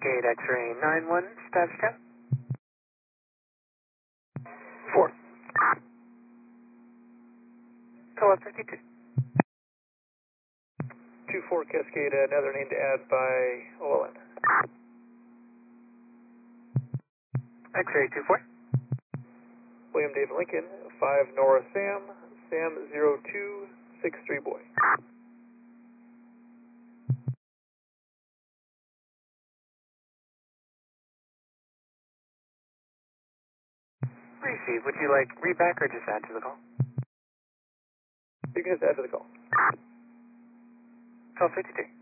Cascade X-ray 91, status check. 4. Co-op 52. 2-4 Cascade, another name to add by OLN. X-ray 24. William David Lincoln, 5 Nora Sam, Sam 0263 boy. Receive. Would you like read back or just add to the call? You can just add to the call. Call 52.